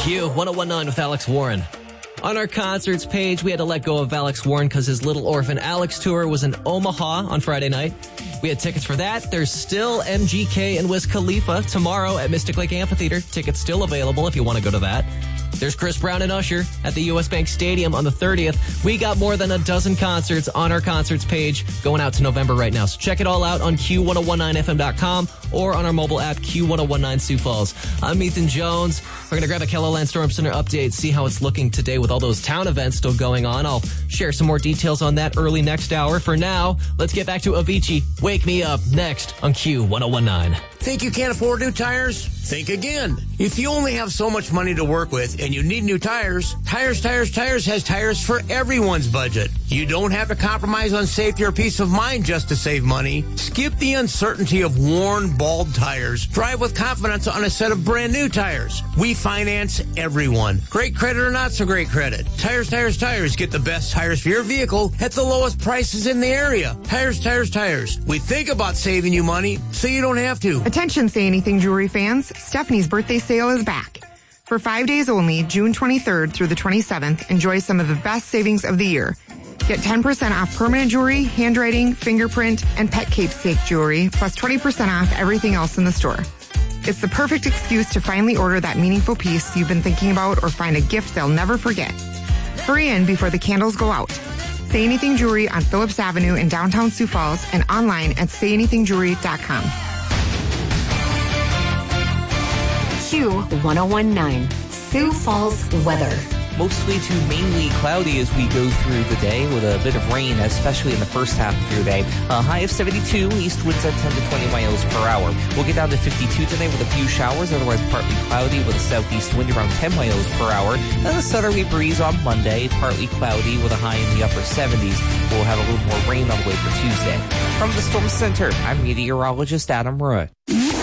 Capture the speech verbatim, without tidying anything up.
Q one oh one nine with Alex Warren. On our concerts page, we had to let go of Alex Warren because his Little Orphan Alex tour was in Omaha on Friday night. We had tickets for that. There's still M G K and Wiz Khalifa tomorrow at Mystic Lake Amphitheater. Tickets still available if you want to go to that. There's Chris Brown and Usher at the U S Bank Stadium on the thirtieth. We got more than a dozen concerts on our concerts page going out to November right now. So check it all out on Q one oh one nine F M dot com or on our mobile app, Q one oh one nine Sioux Falls. I'm Ethan Jones. We're going to grab a KELOLAND Storm Center update, see how it's looking today with all those town events still going on. I'll share some more details on that early next hour. For now, let's get back to Avicii. Wake Me Up next on Q one oh one nine. Think you can't afford new tires? Think again. If you only have so much money to work with and you need new tires, Tires, Tires, Tires has tires for everyone's budget. You don't have to compromise on safety or peace of mind just to save money. Skip the uncertainty of worn, bald tires. Drive with confidence on a set of brand new tires. We finance everyone. Great credit or not so great credit. Tires, Tires, Tires. Get the best tires for your vehicle at the lowest prices in the area. Tires, Tires, Tires. We think about saving you money so you don't have to. Attention Say Anything Jewelry fans, Stephanie's birthday sale is back. For five days only, June twenty-third through the twenty-seventh, enjoy some of the best savings of the year. Get ten percent off permanent jewelry, handwriting, fingerprint, and pet keepsake jewelry, plus twenty percent off everything else in the store. It's the perfect excuse to finally order that meaningful piece you've been thinking about or find a gift they'll never forget. Hurry in before the candles go out. Say Anything Jewelry on Phillips Avenue in downtown Sioux Falls and online at say anything jewelry dot com. Q one oh one nine, Sioux Falls weather. Mostly to mainly cloudy as we go through the day with a bit of rain, especially in the first half of your day. A high of seventy-two, east winds at ten to twenty miles per hour. We'll get down to fifty-two today with a few showers, otherwise partly cloudy with a southeast wind around ten miles per hour. And a southerly breeze on Monday, partly cloudy with a high in the upper seventies. We'll have a little more rain on the way for Tuesday. From the Storm Center, I'm meteorologist Adam Roy.